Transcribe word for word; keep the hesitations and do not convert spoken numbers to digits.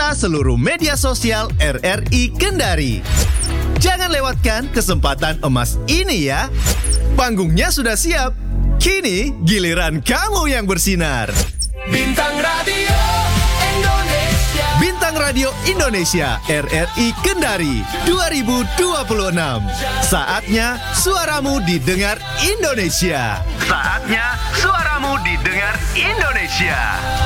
serta seluruh media sosial R R I Kendari. Jangan lewatkan kesempatan emas ini ya. Panggungnya sudah siap. Kini giliran kamu yang bersinar. Bintang Radio Indonesia. Bintang Radio Indonesia R R I Kendari dua ribu dua puluh enam. Saatnya suaramu didengar Indonesia. Saatnya suaramu didengar Indonesia.